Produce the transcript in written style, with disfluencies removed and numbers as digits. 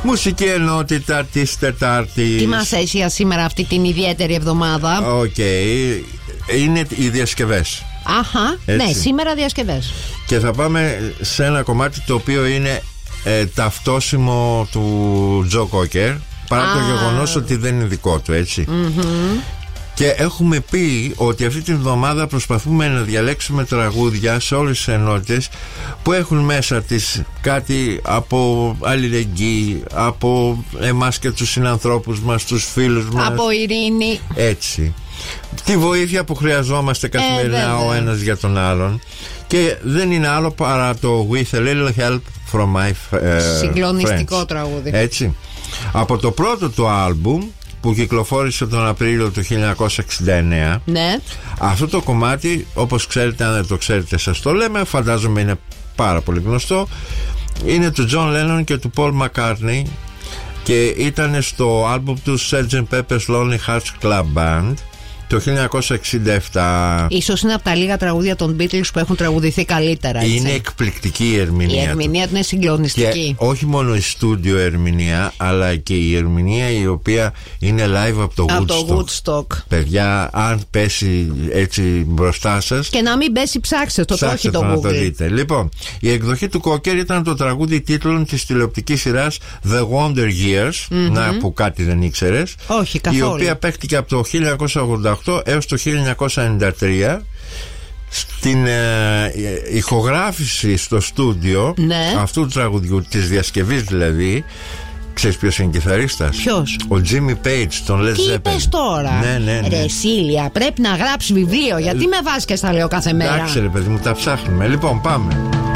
Μουσική ενότητα της Τετάρτης. Τι μας έχει για σήμερα αυτή την ιδιαίτερη εβδομάδα? Είναι οι διασκευές. Αχα, ναι, σήμερα διασκευές. Και θα πάμε σε ένα κομμάτι το οποίο είναι ταυτόσιμο του Τζο Κόκερ, παρά το γεγονός ότι δεν είναι δικό του, έτσι. Και έχουμε πει ότι αυτή την εβδομάδα προσπαθούμε να διαλέξουμε τραγούδια σε όλες τις ενότητες που έχουν μέσα τις κάτι από αλληλεγγύη, από εμάς και τους συνανθρώπους μας, τους φίλους μας, από ειρήνη. Έτσι. Τη βοήθεια που χρειαζόμαστε καθημερινά ο ένας για τον άλλον. Και δεν είναι άλλο παρά το With a Little Help from My Συγκλονιστικό friends. τραγούδι. Έτσι. Από το πρώτο του άλμπουμ που κυκλοφόρησε τον Απρίλιο του 1969. Ναι. Αυτό το κομμάτι, όπως ξέρετε, αν δεν το ξέρετε σας το λέμε, φαντάζομαι είναι πάρα πολύ γνωστό. Είναι του John Lennon και του Paul McCartney και ήταν στο άλμπουμ του Sgt. Pepper's Lonely Hearts Club Band το 1967. Ίσως είναι από τα λίγα τραγούδια των Beatles που έχουν τραγουδηθεί καλύτερα, έτσι. Είναι εκπληκτική η ερμηνεία. Η ερμηνεία του είναι συγκλονιστική. Και όχι μόνο η στούντιο ερμηνεία, αλλά και η ερμηνεία η οποία είναι live από το Woodstock. Παιδιά, αν πέσει έτσι μπροστά σας, και να μην πέσει, ψάξτε το, το όχι το Google. Να το δείτε. Λοιπόν, η εκδοχή του Κόκερ ήταν το τραγούδι τίτλων της τηλεοπτικής σειράς The Wonder Years. Να, που κάτι δεν ήξερες. Όχι, καθόλου. Η οποία παίχτηκε από το 1988 έως το 1993. Στην ηχογράφηση στο στούντιο αυτού του τραγουδιού, της διασκευής δηλαδή, ξέρεις ποιος είναι κιθαρίστας? Ποιος? Ο Jimmy Page, τον Led Zeppelin. Τι είπες τώρα? Ναι. Ρε Σίλια, πρέπει να γράψει βιβλίο. Γιατί με βάζεις και στα λέω κάθε μέρα? Εντάξει ρε παιδί μου, τα ψάχνουμε. Λοιπόν, πάμε.